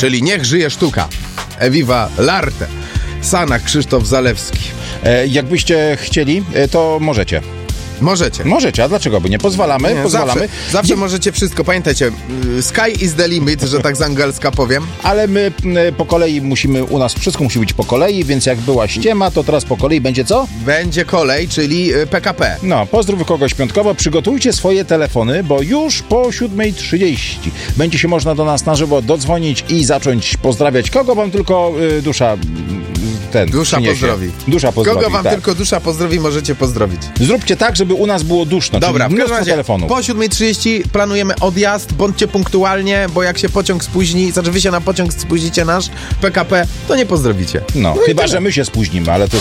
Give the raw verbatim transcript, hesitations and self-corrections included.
czyli niech żyje sztuka. Eviva l'arte. Sanach Krzysztof Zalewski. E, jakbyście chcieli, e, to możecie. Możecie. Możecie, a dlaczego by nie? Pozwalamy, Nie, pozwalamy. Zawsze, zawsze możecie wszystko. Pamiętajcie, sky is the limit, że tak z angielska powiem. Ale my y, po kolei musimy, u nas wszystko musi być po kolei, więc jak była ściema, to teraz po kolei będzie co? Będzie kolej, czyli P K P. No, pozdrów kogoś piątkowo, przygotujcie swoje telefony, bo już po siódma trzydzieści będzie się można do nas na żywo dodzwonić i zacząć pozdrawiać. Kogo wam tylko y, dusza ten Dusza przyniesie. pozdrowi. Dusza pozdrowi, Kogo wam tak. tylko dusza pozdrowi, możecie pozdrowić. Zróbcie tak, żeby u nas było duszno. Dobra, czyli w każdym razie telefonu. po siódma trzydzieści planujemy odjazd, bądźcie punktualnie, bo jak się pociąg spóźni, znaczy wy się na pociąg spóźnicie nasz P K P, to nie pozdrowicie. No, No i chyba, tyle. że my się spóźnimy, ale to